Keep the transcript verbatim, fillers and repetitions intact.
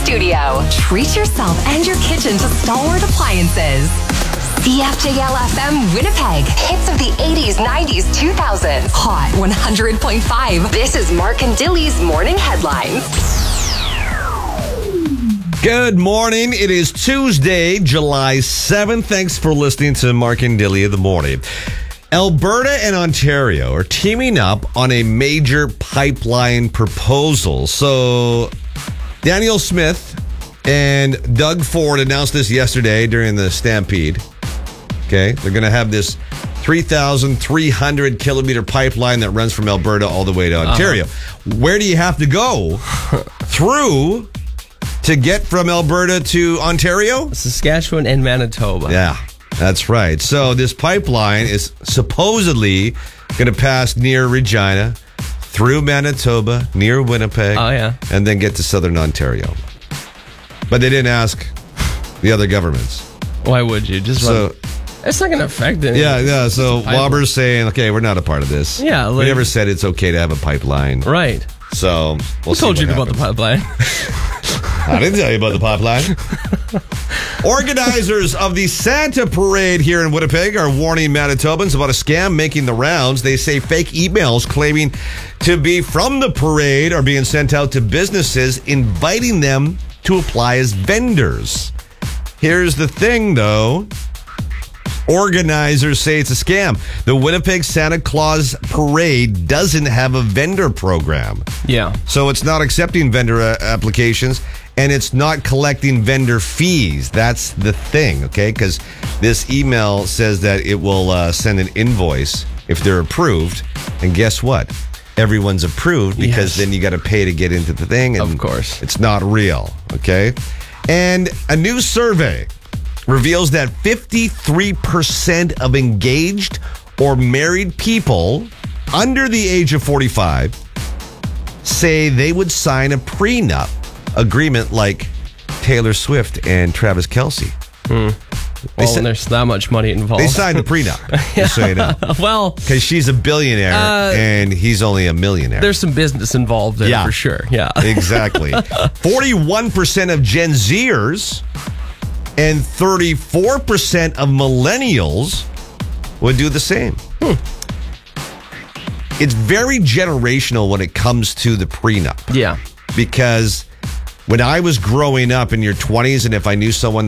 studio. Treat yourself and your kitchen to Stalwart Appliances. C F J L F M Winnipeg. Hits of the eighties, nineties, two thousands. Hot one hundred point five. This is Mark and Dilly's Morning Headlines. Good morning. It is Tuesday, July seventh. Thanks for listening to Mark and Dilly in the morning. Alberta and Ontario are teaming up on a major pipeline proposal. So Daniel Smith and Doug Ford announced this yesterday during the Stampede. Okay, they're going to have this three thousand three hundred kilometer pipeline that runs from Alberta all the way to Ontario. Uh-huh. Where do you have to go through to get from Alberta to Ontario? Saskatchewan and Manitoba. Yeah, that's right. So this pipeline is supposedly going to pass near Regina, through Manitoba, near Winnipeg, oh, yeah. and then get to southern Ontario. But they didn't ask the other governments. Why would you? Just so. Run. It's not going to affect anything. Yeah, yeah. So Wobber's saying, okay, we're not a part of this. Yeah. Like, we never said it's okay to have a pipeline. Right. So we'll Who see told what you happens. about the pipeline? I didn't tell you about the pipeline. Organizers of the Santa Parade here in Winnipeg are warning Manitobans about a scam making the rounds. They say fake emails claiming to be from the parade are being sent out to businesses, inviting them to apply as vendors. Here's the thing, though. Organizers say it's a scam. The Winnipeg Santa Claus Parade doesn't have a vendor program. Yeah. So it's not accepting vendor uh, applications, and it's not collecting vendor fees. That's the thing, okay? Because this email says that it will uh, send an invoice if they're approved. And guess what? Everyone's approved because yes. then you got to pay to get into the thing. And of course. It's not real, okay? And a new survey reveals that fifty-three percent of engaged or married people under the age of forty-five say they would sign a prenup agreement like Taylor Swift and Travis Kelce. Hmm. Well, sa- there's that much money involved. They signed the prenup, just so you know. Well, because she's a billionaire uh, and he's only a millionaire. There's some business involved there yeah. for sure. Yeah, exactly. forty-one percent of Gen Zers and thirty-four percent of millennials would do the same. Hmm. It's very generational when it comes to the prenup. Yeah. Because when I was growing up in your twenties, and if I knew someone